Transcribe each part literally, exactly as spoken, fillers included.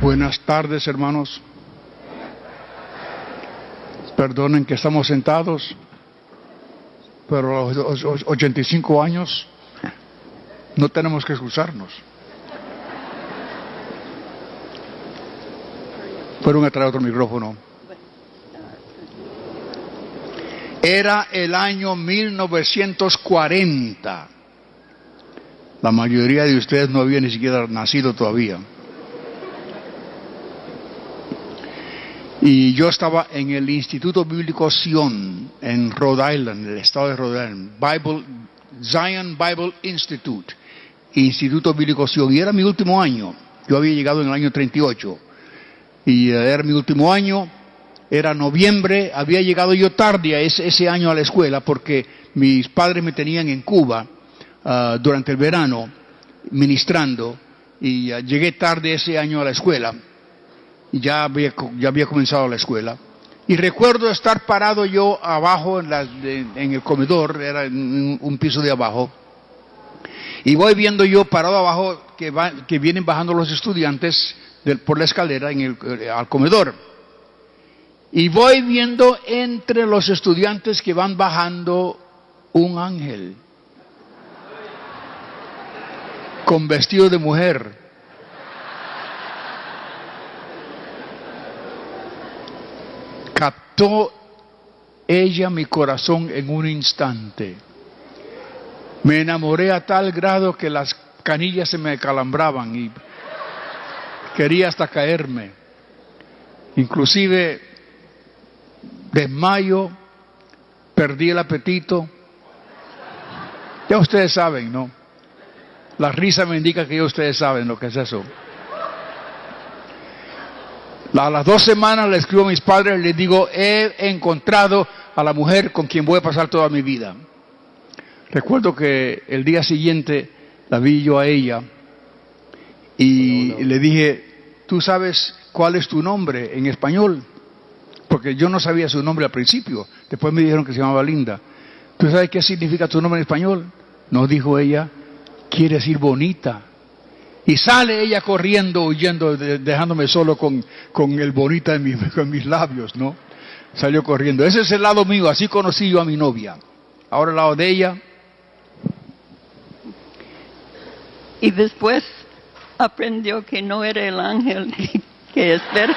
Buenas tardes, hermanos. Perdonen que estamos sentados, pero a los ochenta y cinco años no tenemos que excusarnos. Fueron a traer otro micrófono. Era el año mil novecientos cuarenta. La mayoría de ustedes no había ni siquiera nacido todavía. Y yo estaba en el Instituto Bíblico Sion, en Rhode Island, en el estado de Rhode Island, Bible, Zion Bible Institute, Instituto Bíblico Sion, y era mi último año. Yo había llegado en el año treinta y ocho, y era mi último año, era noviembre, había llegado yo tarde a ese, ese año a la escuela, porque mis padres me tenían en Cuba uh, durante el verano, ministrando, y uh, llegué tarde ese año a la escuela. Ya había, ya había comenzado la escuela. Y recuerdo estar parado yo abajo en, la, de, en el comedor, era en un piso de abajo, y voy viendo yo parado abajo que, va, que vienen bajando los estudiantes del, por la escalera en el, al comedor. Y voy viendo entre los estudiantes que van bajando un ángel con vestido de mujer. Captó ella mi corazón en un instante. Me enamoré a tal grado que las canillas se me calambraban y quería hasta caerme. Inclusive desmayo, perdí el apetito. Ya ustedes saben, ¿no? La risa me indica que ya ustedes saben lo que es eso. A las dos semanas le escribo a mis padres y les digo, he encontrado a la mujer con quien voy a pasar toda mi vida. Recuerdo que el día siguiente la vi yo a ella y no, no. le dije, ¿tú sabes cuál es tu nombre en español? Porque yo no sabía su nombre al principio, después me dijeron que se llamaba Linda. ¿Tú sabes qué significa tu nombre en español? No, dijo ella, quiere decir bonita. Y sale ella corriendo, huyendo, dejándome solo con, con el bonita en, mi, con mis labios, ¿no? Salió corriendo. Ese es el lado mío, así conocí yo a mi novia. Ahora el lado de ella. Y después aprendió que no era el ángel que espera.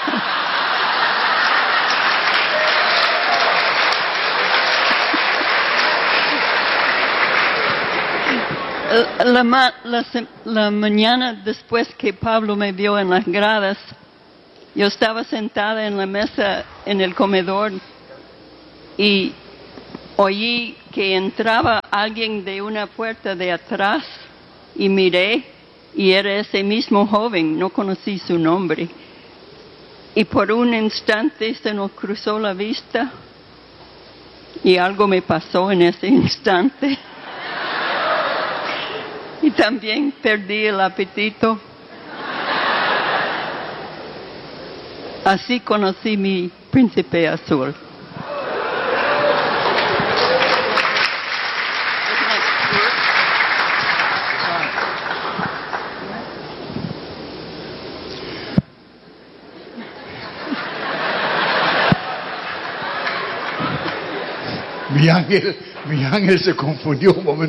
La, la, la, la mañana después que Pablo me vio en las gradas, yo estaba sentada en la mesa en el comedor y oí que entraba alguien de una puerta de atrás y miré y era ese mismo joven, no conocí su nombre. Y por un instante se nos cruzó la vista y algo me pasó en ese instante. Y también perdí el apetito. Así conocí mi príncipe azul. Mi ángel, mi ángel se confundió un momento.